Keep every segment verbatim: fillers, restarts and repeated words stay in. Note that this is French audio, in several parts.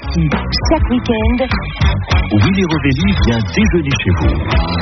ici. Chaque week-end, Willy Rovelli vient déjeuner chez vous.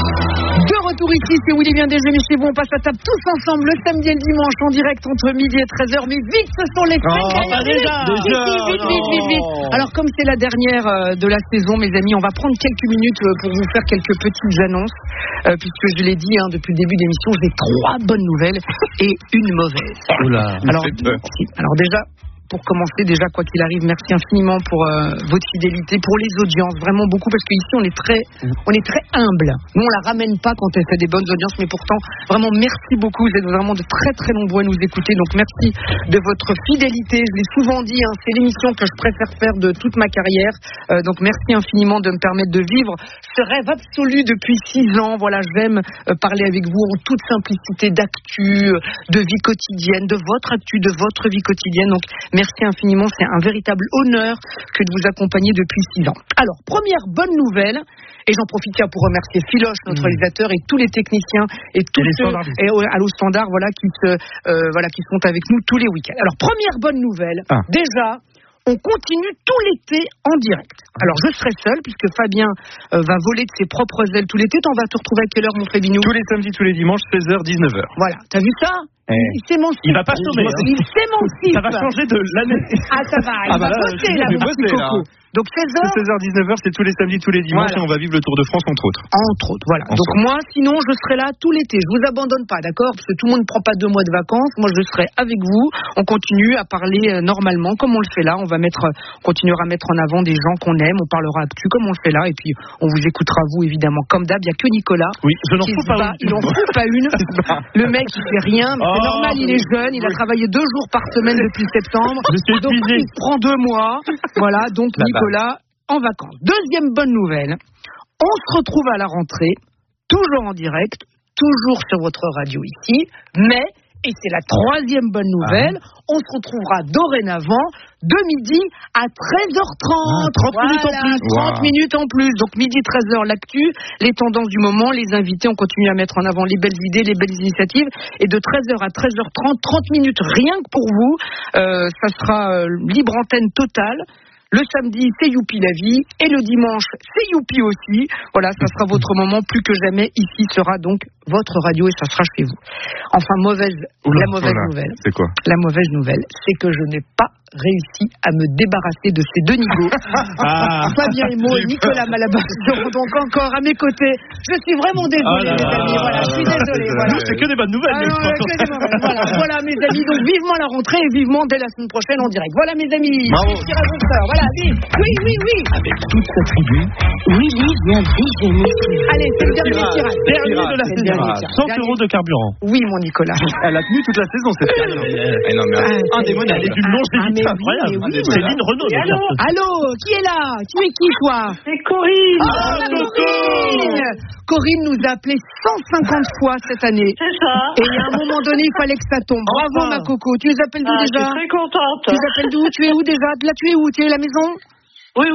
De retour ici, c'est Willy vient déjeuner chez vous. On passe à table tous ensemble le samedi et le dimanche en direct entre midi et treize heures. Mais vite, ce sont les fêtes. Oh, bah déjà, vite, déjà, vite, vite, vite, vite, vite. Alors, comme c'est la dernière euh, de la saison, mes amis, on va prendre quelques minutes euh, pour vous faire quelques petites annonces. Euh, puisque je l'ai dit hein, depuis le début de l'émission, j'ai trois bonnes nouvelles et une mauvaise. Oula, alors, alors déjà, pour commencer, déjà, quoi qu'il arrive, merci infiniment pour euh, votre fidélité, pour les audiences, vraiment beaucoup, parce qu'ici, on est très, on est très humble. Nous, on la ramène pas quand elle fait des bonnes audiences, mais pourtant, vraiment, merci beaucoup. Vous êtes vraiment de très, très nombreux à nous écouter, donc merci de votre fidélité. Je l'ai souvent dit, hein, c'est l'émission que je préfère faire de toute ma carrière. Euh, donc, merci infiniment de me permettre de vivre ce rêve absolu depuis six ans. Voilà, j'aime euh, parler avec vous en toute simplicité d'actu, euh, de vie quotidienne, de votre actu, de votre vie quotidienne. Donc, merci infiniment, c'est un véritable honneur que de vous accompagner depuis six ans. Alors, première bonne nouvelle, et j'en profite tiens, pour remercier Philoche, notre mmh. réalisateur, et tous les techniciens et tous et ceux et au, à l'O Standard, voilà, qui se, euh, voilà, qui sont avec nous tous les week-ends. Alors, première bonne nouvelle, ah. déjà, on continue tout l'été en direct. Alors, je serai seul, puisque Fabien euh, va voler de ses propres ailes tout l'été. On va te retrouver à quelle heure, mon Fabinho ? Tous les samedis, tous les dimanches, seize heures, dix-neuf heures. Voilà, t'as vu ça ? Eh. Il s'émancipe. Il va pas chômer. Il s'émancipe. Ça va changer de l'année. Ah, ça va. Il ah, va bah là, bosser, là, mon petit coco. Donc seize heures. seize heures, dix-neuf heures, c'est tous les samedis, tous les dimanches, voilà. Et on va vivre le Tour de France, entre autres. Entre autres, voilà. Ensemble. Donc moi, sinon, je serai là tout l'été. Je vous abandonne pas, d'accord ? Parce que tout le monde ne prend pas deux mois de vacances. Moi, je serai avec vous. On continue à parler euh, normalement, comme on le fait là. On va mettre, on continuera à mettre en avant des gens qu'on aime. On parlera actu, comme on le fait là. Et puis, on vous écoutera, vous, évidemment. Comme d'hab, il n'y a que Nicolas. Oui, je n'en fous pas une. Il n'en fout pas une. Le mec, il fait rien. Mais oh, c'est normal, il est jeune. Il a travaillé deux jours par semaine depuis septembre. Donc, il prend deux mois. Voilà. Donc, là Nicolas, en vacances. Deuxième bonne nouvelle, on se retrouve à la rentrée, toujours en direct, toujours sur votre radio ici, mais, et c'est la troisième bonne nouvelle, ah. on se retrouvera dorénavant de midi à treize heures trente. Ah, trente voilà, minutes en plus. trente wow. minutes en plus. Donc midi, treize heures, l'actu, les tendances du moment, les invités, on continue à mettre en avant les belles idées, les belles initiatives. Et de treize heures à treize heures trente, trente minutes rien que pour vous. Euh, ça sera euh, libre antenne totale. Le samedi, c'est Youpi la vie. Et le dimanche, c'est Youpi aussi. Voilà, ça sera votre moment. Plus que jamais, ici sera donc votre radio et ça sera chez vous. Enfin, mauvaise, Oula, la mauvaise voilà. nouvelle. C'est quoi ? La mauvaise nouvelle, c'est que je n'ai pas réussi à me débarrasser de ces deux nigauds. Ah. Fabien Emo et Nicolas Malabas seront donc encore à mes côtés. Je suis vraiment désolée, ah mes amis. Voilà, je suis désolée. Voilà. Nous, c'est que des bonnes nouvelles. Ah, non, que des mauvaises. Voilà, voilà, mes amis. Donc, vivement la rentrée et vivement dès la semaine prochaine en direct. Voilà, mes amis. Bravo. Voilà, vite. Oui, oui, oui. Avec toute sa tribu, Willy vient déjeuner. Allez, c'est le dernier tirage. Dernier de la saison. cent euros de carburant. Oui, mon Nicolas. Elle a tenu toute la saison, cette saison. Non, mais un des modèles. Elle est d'une longévité incroyable. Céline Renaud. Allô, allô, qui est là ? Tu es qui, toi ? C'est Corinne. Oh, la Corinne. Corinne nous a appelé cent cinquante fois cette année. C'est ça. Et à un moment donné, il fallait que ça tombe. Bravo, enfin. Ma Coco. Tu nous appelles d'où ah, déjà ? Je suis très contente. Tu nous appelles d'où ? Tu es où déjà ? Là, tu es où ? Tu es à la maison ?